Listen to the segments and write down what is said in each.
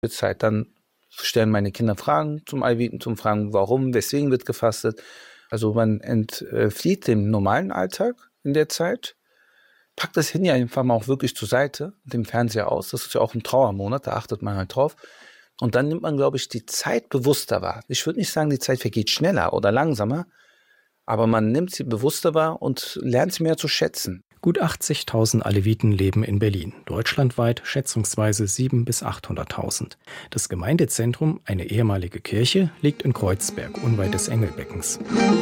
Zeit. Dann stellen meine Kinder Fragen zum Alevitentum, fragen, warum, weswegen wird gefastet. Also man entflieht dem normalen Alltag in der Zeit, packt das Handy einfach mal auch wirklich zur Seite, dem Fernseher aus. Das ist ja auch ein Trauermonat, da achtet man halt drauf. Und dann nimmt man, glaube ich, die Zeit bewusster wahr. Ich würde nicht sagen, die Zeit vergeht schneller oder langsamer, aber man nimmt sie bewusster wahr und lernt sie mehr zu schätzen. Gut 80.000 Aleviten leben in Berlin, deutschlandweit schätzungsweise 700.000 bis 800.000. Das Gemeindezentrum, eine ehemalige Kirche, liegt in Kreuzberg, unweit des Engelbeckens.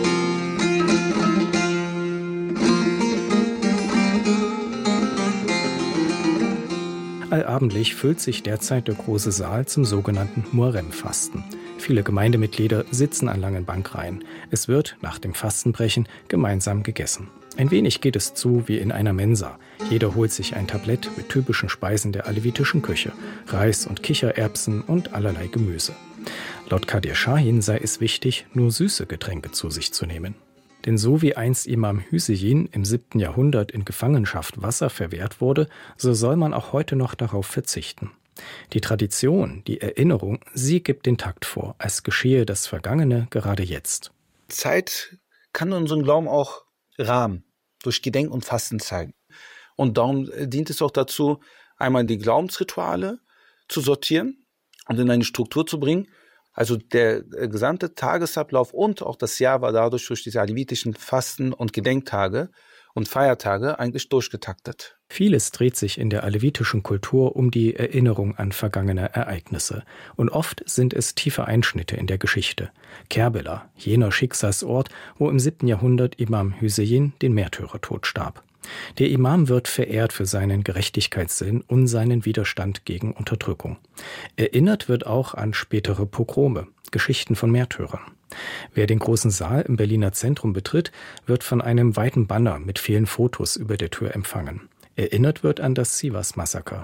Allabendlich füllt sich derzeit der große Saal zum sogenannten Muharrem-Fasten. Viele Gemeindemitglieder sitzen an langen Bankreihen. Es wird nach dem Fastenbrechen gemeinsam gegessen. Ein wenig geht es zu wie in einer Mensa. Jeder holt sich ein Tablett mit typischen Speisen der alevitischen Küche. Reis und Kichererbsen und allerlei Gemüse. Laut Kadir Shahin sei es wichtig, nur süße Getränke zu sich zu nehmen. Denn so wie einst Imam Hüseyin im 7. Jahrhundert in Gefangenschaft Wasser verwehrt wurde, so soll man auch heute noch darauf verzichten. Die Tradition, die Erinnerung, sie gibt den Takt vor, als geschehe das Vergangene gerade jetzt. Zeit kann unseren Glauben auch rahmen, durch Gedenk und Fasten zeigen. Und darum dient es auch dazu, einmal die Glaubensrituale zu sortieren und in eine Struktur zu bringen. Also der gesamte Tagesablauf und auch das Jahr war dadurch durch diese alevitischen Fasten- und Gedenktage und Feiertage eigentlich durchgetaktet. Vieles dreht sich in der alevitischen Kultur um die Erinnerung an vergangene Ereignisse. Und oft sind es tiefe Einschnitte in der Geschichte. Kerbela, jener Schicksalsort, wo im 7. Jahrhundert Imam Hüseyin den Märtyrertod starb. Der Imam wird verehrt für seinen Gerechtigkeitssinn und seinen Widerstand gegen Unterdrückung. Erinnert wird auch an spätere Pogrome, Geschichten von Märtyrern. Wer den großen Saal im Berliner Zentrum betritt, wird von einem weiten Banner mit vielen Fotos über der Tür empfangen. Erinnert wird an das Sivas-Massaker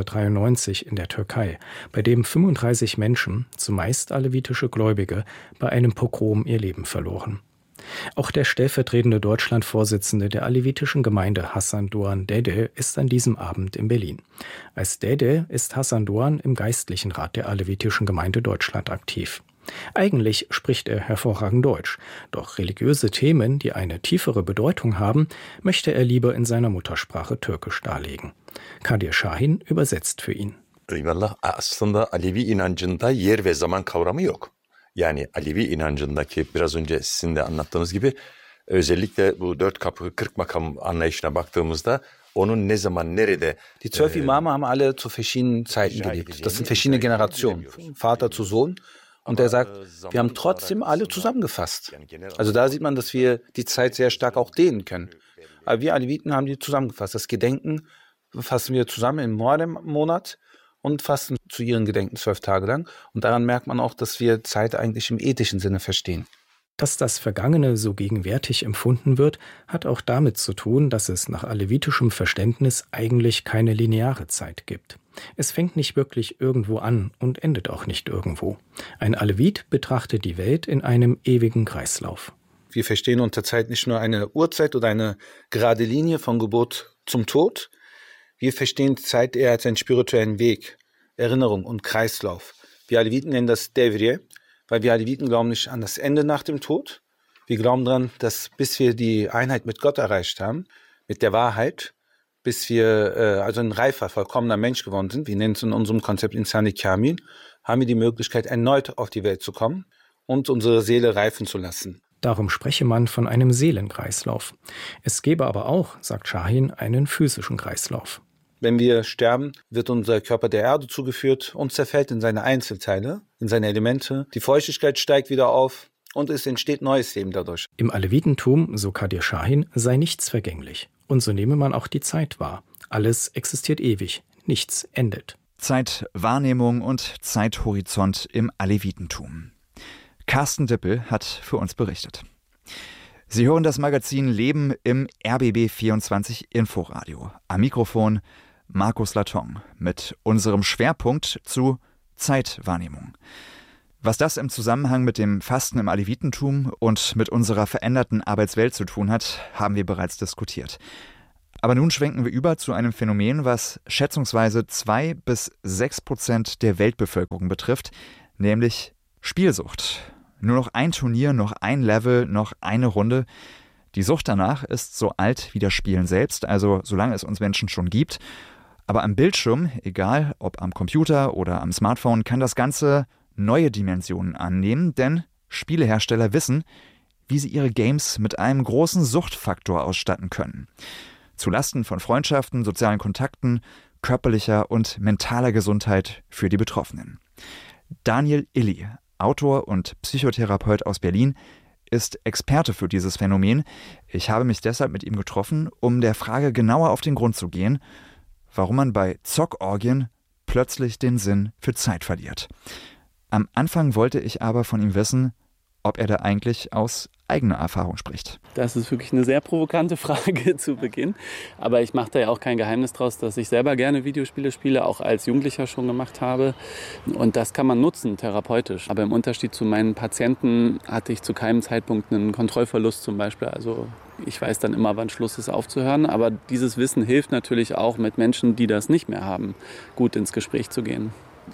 1993 in der Türkei, bei dem 35 Menschen, zumeist alevitische Gläubige, bei einem Pogrom ihr Leben verloren. Auch der stellvertretende Deutschlandvorsitzende der alevitischen Gemeinde Hasan Doğan Dede ist an diesem Abend in Berlin. Als Dede ist Hasan Doğan im Geistlichen Rat der alevitischen Gemeinde Deutschland aktiv. Eigentlich spricht er hervorragend Deutsch, doch religiöse Themen, die eine tiefere Bedeutung haben, möchte er lieber in seiner Muttersprache Türkisch darlegen. Kadir Shahin übersetzt für ihn. Eyvallah, aslında Alevi inancında yer ve zaman kavramı yok. Yani Alevi inancındaki biraz önce sizin de anlattığınız gibi özellikle bu 4 kapı 40 makam anlayışına baktığımızda onun ne zaman nerede. Die 12 Imame haben alle zu verschiedenen Zeiten gelebt. Das sind verschiedene Generationen, Vater zu Sohn. Und er sagt, wir haben trotzdem alle zusammengefasst. Also da sieht man, dass wir die Zeit sehr stark auch dehnen können. Aber wir Aleviten haben die zusammengefasst. Das Gedenken fassen wir zusammen im Muharrem-Monat und fasten zu ihren Gedenken 12 Tage lang. Und daran merkt man auch, dass wir Zeit eigentlich im ethischen Sinne verstehen. Dass das Vergangene so gegenwärtig empfunden wird, hat auch damit zu tun, dass es nach alevitischem Verständnis eigentlich keine lineare Zeit gibt. Es fängt nicht wirklich irgendwo an und endet auch nicht irgendwo. Ein Alevit betrachtet die Welt in einem ewigen Kreislauf. Wir verstehen unter Zeit nicht nur eine Uhrzeit oder eine gerade Linie von Geburt zum Tod. Wir verstehen Zeit eher als einen spirituellen Weg, Erinnerung und Kreislauf. Wir Aleviten nennen das Devriye, weil wir Aleviten glauben nicht an das Ende nach dem Tod. Wir glauben daran, dass bis wir die Einheit mit Gott erreicht haben, mit der Wahrheit, bis wir also ein reifer, vollkommener Mensch geworden sind, wir nennen es in unserem Konzept Insani Kamil, haben wir die Möglichkeit, erneut auf die Welt zu kommen und unsere Seele reifen zu lassen. Darum spreche man von einem Seelenkreislauf. Es gäbe aber auch, sagt Shahin, einen physischen Kreislauf. Wenn wir sterben, wird unser Körper der Erde zugeführt und zerfällt in seine Einzelteile, in seine Elemente. Die Feuchtigkeit steigt wieder auf und es entsteht neues Leben dadurch. Im Alevitentum, so Kadir Shahin, sei nichts vergänglich. Und so nehme man auch die Zeit wahr. Alles existiert ewig, nichts endet. Zeitwahrnehmung und Zeithorizont im Alevitentum. Carsten Dippel hat für uns berichtet. Sie hören das Magazin Leben im RBB 24 Inforadio. Am Mikrofon Markus Laton mit unserem Schwerpunkt zu Zeitwahrnehmung. Was das im Zusammenhang mit dem Fasten im Alevitentum und mit unserer veränderten Arbeitswelt zu tun hat, haben wir bereits diskutiert. Aber nun schwenken wir über zu einem Phänomen, was schätzungsweise 2-6% der Weltbevölkerung betrifft, nämlich Spielsucht. Nur noch ein Turnier, noch ein Level, noch eine Runde. Die Sucht danach ist so alt wie das Spielen selbst, also solange es uns Menschen schon gibt. Aber am Bildschirm, egal ob am Computer oder am Smartphone, kann das Ganze neue Dimensionen annehmen, denn Spielehersteller wissen, wie sie ihre Games mit einem großen Suchtfaktor ausstatten können. Zulasten von Freundschaften, sozialen Kontakten, körperlicher und mentaler Gesundheit für die Betroffenen. Daniel Illy, Autor und Psychotherapeut aus Berlin, ist Experte für dieses Phänomen. Ich habe mich deshalb mit ihm getroffen, um der Frage genauer auf den Grund zu gehen, warum man bei Zockorgien plötzlich den Sinn für Zeit verliert. Am Anfang wollte ich aber von ihm wissen, ob er da eigentlich aus eigener Erfahrung spricht. Das ist wirklich eine sehr provokante Frage zu Beginn. Aber ich mache da ja auch kein Geheimnis draus, dass ich selber gerne Videospiele spiele, auch als Jugendlicher schon gemacht habe. Und das kann man nutzen, therapeutisch. Aber im Unterschied zu meinen Patienten hatte ich zu keinem Zeitpunkt einen Kontrollverlust zum Beispiel. Also ich weiß dann immer, wann Schluss ist aufzuhören. Aber dieses Wissen hilft natürlich auch mit Menschen, die das nicht mehr haben, gut ins Gespräch zu gehen.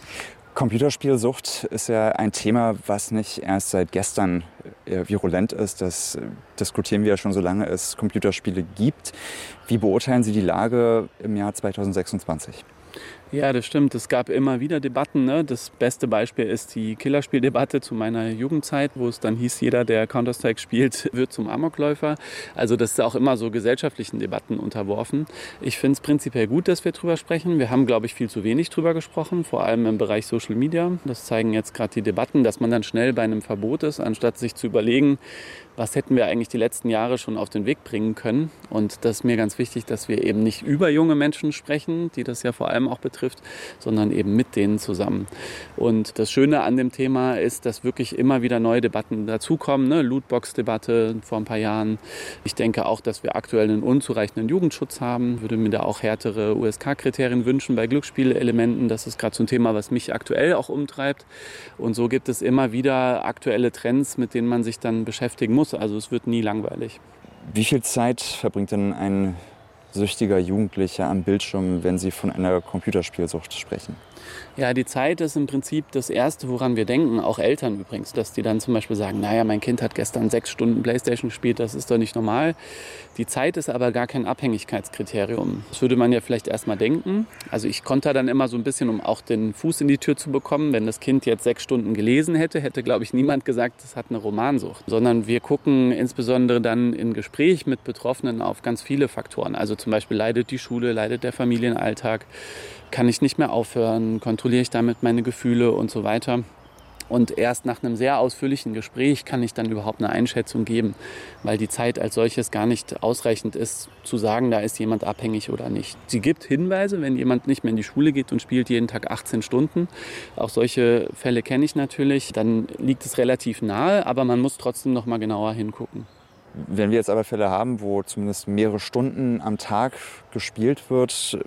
Computerspielsucht ist ja ein Thema, was nicht erst seit gestern virulent ist. Das diskutieren wir ja schon so lange es Computerspiele gibt. Wie beurteilen Sie die Lage im Jahr 2026? Ja, das stimmt. Es gab immer wieder Debatten. Ne? Das beste Beispiel ist die Killerspieldebatte zu meiner Jugendzeit, wo es dann hieß, jeder, der Counter-Strike spielt, wird zum Amokläufer. Also das ist auch immer so gesellschaftlichen Debatten unterworfen. Ich finde es prinzipiell gut, dass wir drüber sprechen. Wir haben, glaube ich, viel zu wenig drüber gesprochen, vor allem im Bereich Social Media. Das zeigen jetzt gerade die Debatten, dass man dann schnell bei einem Verbot ist, anstatt sich zu überlegen, was hätten wir eigentlich die letzten Jahre schon auf den Weg bringen können. Und das ist mir ganz wichtig, dass wir eben nicht über junge Menschen sprechen, die das ja vor allem auch betrifft, sondern eben mit denen zusammen. Und das Schöne an dem Thema ist, dass wirklich immer wieder neue Debatten dazukommen. Ne? Lootbox-Debatte vor ein paar Jahren. Ich denke auch, dass wir aktuell einen unzureichenden Jugendschutz haben. Würde mir da auch härtere USK-Kriterien wünschen bei Glücksspielelementen. Das ist gerade so ein Thema, was mich aktuell auch umtreibt. Und so gibt es immer wieder aktuelle Trends, mit denen man sich dann beschäftigen muss. Also es wird nie langweilig. Wie viel Zeit verbringt denn ein süchtiger Jugendlicher am Bildschirm, wenn Sie von einer Computerspielsucht sprechen? Ja, die Zeit ist im Prinzip das Erste, woran wir denken, auch Eltern übrigens, dass die dann zum Beispiel sagen, naja, mein Kind hat gestern 6 Stunden Playstation gespielt, das ist doch nicht normal. Die Zeit ist aber gar kein Abhängigkeitskriterium. Das würde man ja vielleicht erstmal denken. Also ich konnte dann immer so ein bisschen, um auch den Fuß in die Tür zu bekommen, wenn das Kind jetzt 6 Stunden gelesen hätte, glaube ich, niemand gesagt, das hat eine Romansucht. Sondern wir gucken insbesondere dann in Gespräch mit Betroffenen auf ganz viele Faktoren. Also zum Beispiel leidet die Schule, leidet der Familienalltag, kann ich nicht mehr aufhören, kontrolliere ich damit meine Gefühle und so weiter. Und erst nach einem sehr ausführlichen Gespräch kann ich dann überhaupt eine Einschätzung geben, weil die Zeit als solches gar nicht ausreichend ist, zu sagen, da ist jemand abhängig oder nicht. Sie gibt Hinweise, wenn jemand nicht mehr in die Schule geht und spielt jeden Tag 18 Stunden. Auch solche Fälle kenne ich natürlich. Dann liegt es relativ nahe, aber man muss trotzdem noch mal genauer hingucken. Wenn wir jetzt aber Fälle haben, wo zumindest mehrere Stunden am Tag gespielt wird,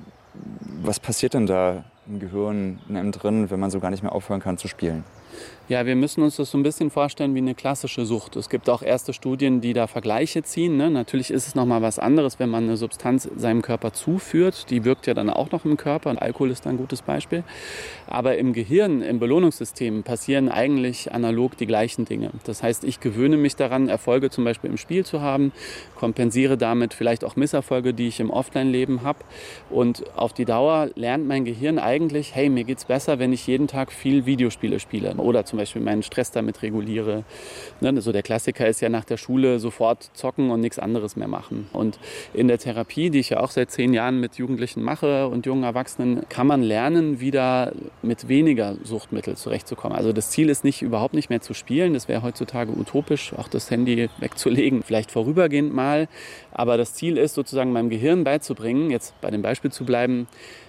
was passiert denn da im Gehirn, in einem drin, wenn man so gar nicht mehr aufhören kann zu spielen? Ja, wir müssen uns das so ein bisschen vorstellen wie eine klassische Sucht. Es gibt auch erste Studien, die da Vergleiche ziehen. Ne? Natürlich ist es nochmal was anderes, wenn man eine Substanz seinem Körper zuführt. Die wirkt ja dann auch noch im Körper. Alkohol ist da ein gutes Beispiel. Aber im Gehirn, im Belohnungssystem passieren eigentlich analog die gleichen Dinge. Das heißt, ich gewöhne mich daran, Erfolge zum Beispiel im Spiel zu haben, kompensiere damit vielleicht auch Misserfolge, die ich im Offline-Leben habe. Und auf die Dauer lernt mein Gehirn eigentlich, hey, mir geht's besser, wenn ich jeden Tag viel Videospiele spiele. Oder zum Beispiel meinen Stress damit reguliere. Ne, so der Klassiker ist ja nach der Schule sofort zocken und nichts anderes mehr machen. Und in der Therapie, die ich ja auch seit 10 Jahren mit Jugendlichen mache und jungen Erwachsenen, kann man lernen, wieder mit weniger Suchtmittel zurechtzukommen. Also das Ziel ist nicht, überhaupt nicht mehr zu spielen. Das wäre heutzutage utopisch, auch das Handy wegzulegen. Vielleicht vorübergehend mal. Aber das Ziel ist sozusagen meinem Gehirn beizubringen, jetzt bei dem Beispiel zu bleiben,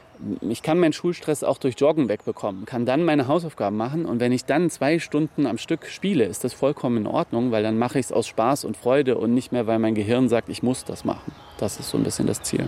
ich kann meinen Schulstress auch durch Joggen wegbekommen, kann dann meine Hausaufgaben machen und wenn ich dann 2 Stunden am Stück spiele, ist das vollkommen in Ordnung, weil dann mache ich es aus Spaß und Freude und nicht mehr, weil mein Gehirn sagt, ich muss das machen. Das ist so ein bisschen das Ziel.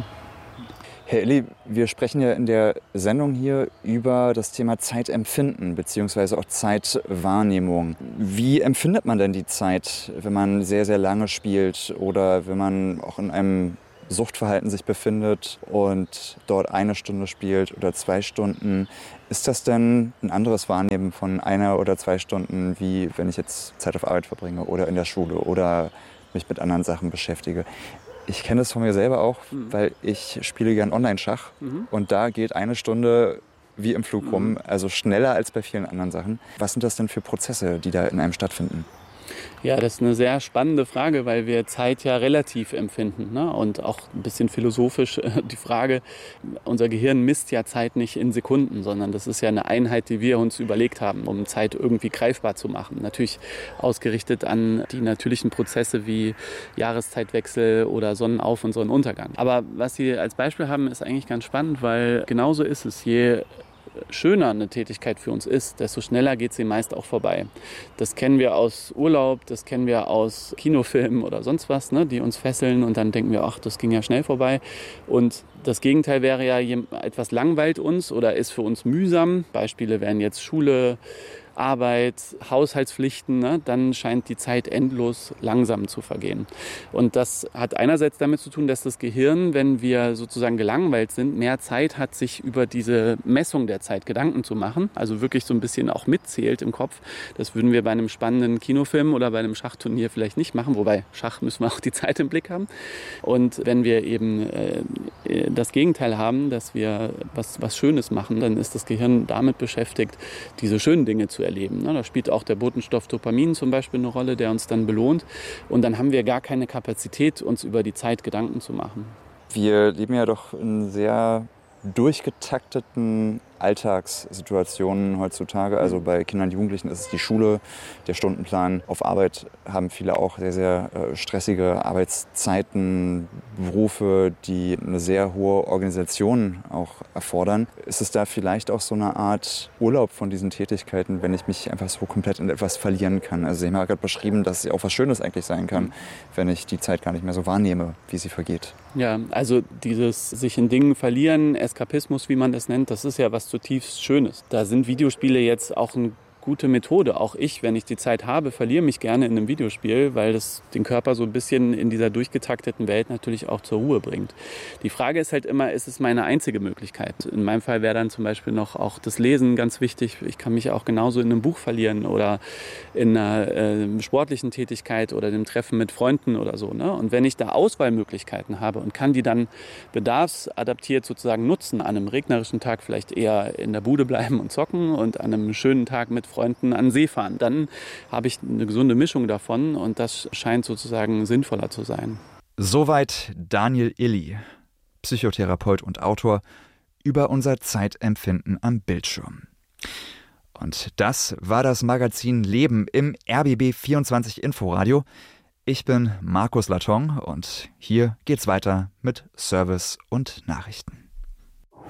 Herr Illy, wir sprechen ja in der Sendung hier über das Thema Zeitempfinden bzw. auch Zeitwahrnehmung. Wie empfindet man denn die Zeit, wenn man sehr, sehr lange spielt oder wenn man auch in einem Suchtverhalten sich befindet und dort 1 Stunde spielt oder 2 Stunden. Ist das denn ein anderes Wahrnehmen von 1 oder 2 Stunden, wie wenn ich jetzt Zeit auf Arbeit verbringe oder in der Schule oder mich mit anderen Sachen beschäftige? Ich kenne das von mir selber auch, weil ich spiele gern Online-Schach und da geht 1 Stunde wie im Flug rum, also schneller als bei vielen anderen Sachen. Was sind das denn für Prozesse, die da in einem stattfinden? Ja, das ist eine sehr spannende Frage, weil wir Zeit ja relativ empfinden, ne? Und auch ein bisschen philosophisch die Frage, unser Gehirn misst ja Zeit nicht in Sekunden, sondern das ist ja eine Einheit, die wir uns überlegt haben, um Zeit irgendwie greifbar zu machen. Natürlich ausgerichtet an die natürlichen Prozesse wie Jahreszeitwechsel oder Sonnenauf- und Sonnenuntergang. Aber was Sie als Beispiel haben, ist eigentlich ganz spannend, weil genauso ist es. Je schöner eine Tätigkeit für uns ist, desto schneller geht sie meist auch vorbei. Das kennen wir aus Urlaub, das kennen wir aus Kinofilmen oder sonst was, ne, die uns fesseln und dann denken wir, ach, das ging ja schnell vorbei. Und das Gegenteil wäre ja, etwas langweilt uns oder ist für uns mühsam. Beispiele wären jetzt Schule, Arbeit, Haushaltspflichten, ne, dann scheint die Zeit endlos langsam zu vergehen. Und das hat einerseits damit zu tun, dass das Gehirn, wenn wir sozusagen gelangweilt sind, mehr Zeit hat, sich über diese Messung der Zeit Gedanken zu machen, also wirklich so ein bisschen auch mitzählt im Kopf. Das würden wir bei einem spannenden Kinofilm oder bei einem Schachturnier vielleicht nicht machen, wobei Schach müssen wir auch die Zeit im Blick haben. Und wenn wir eben das Gegenteil haben, dass wir was Schönes machen, dann ist das Gehirn damit beschäftigt, diese schönen Dinge zu erleben. Da spielt auch der Botenstoff Dopamin zum Beispiel eine Rolle, der uns dann belohnt. Und dann haben wir gar keine Kapazität, uns über die Zeit Gedanken zu machen. Wir leben ja doch in sehr durchgetakteten Alltagssituationen heutzutage. Also bei Kindern und Jugendlichen ist es die Schule, der Stundenplan. Auf Arbeit haben viele auch sehr, sehr stressige Arbeitszeiten, Berufe, die eine sehr hohe Organisation auch erfordern. Ist es da vielleicht auch so eine Art Urlaub von diesen Tätigkeiten, wenn ich mich einfach so komplett in etwas verlieren kann? Also Sie haben ja gerade beschrieben, dass es auch was Schönes eigentlich sein kann, wenn ich die Zeit gar nicht mehr so wahrnehme, wie sie vergeht. Ja, also dieses sich in Dingen verlieren, Eskapismus, wie man das nennt, das ist ja was zutiefst Schönes. Da sind Videospiele jetzt auch eine gute Methode. Auch ich, wenn ich die Zeit habe, verliere mich gerne in einem Videospiel, weil das den Körper so ein bisschen in dieser durchgetakteten Welt natürlich auch zur Ruhe bringt. Die Frage ist halt immer, ist es meine einzige Möglichkeit? In meinem Fall wäre dann zum Beispiel noch auch das Lesen ganz wichtig. Ich kann mich auch genauso in einem Buch verlieren oder in einer sportlichen Tätigkeit oder dem Treffen mit Freunden oder so, ne? Und wenn ich da Auswahlmöglichkeiten habe und kann die dann bedarfsadaptiert sozusagen nutzen, an einem regnerischen Tag vielleicht eher in der Bude bleiben und zocken und an einem schönen Tag mit Freunden an den See fahren, dann habe ich eine gesunde Mischung davon und das scheint sozusagen sinnvoller zu sein. Soweit Daniel Illy, Psychotherapeut und Autor, über unser Zeitempfinden am Bildschirm. Und das war das Magazin Leben im RBB 24 Inforadio. Ich bin Markus Laton und hier geht's weiter mit Service und Nachrichten.